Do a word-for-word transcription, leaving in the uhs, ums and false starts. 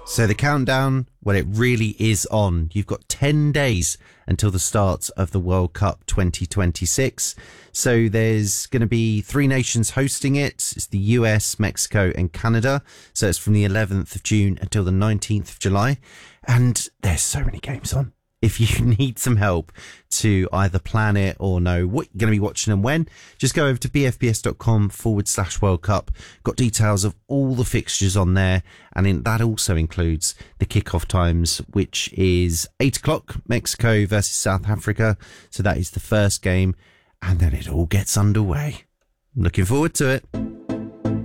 So the countdown, well, it really is on. You've got ten days until the start of the World Cup twenty twenty-six. So there's going to be three nations hosting it. It's the U S, Mexico and Canada. So it's from the eleventh of June until the nineteenth of July. And there's so many games on. If you need some help to either plan it or know what you're going to be watching and when, just go over to bfbs.com forward slash World Cup. Got details of all the fixtures on there. And in, that also includes the kickoff times, which is eight o'clock, Mexico versus South Africa. So that is the first game. And then it all gets underway. Looking forward to it.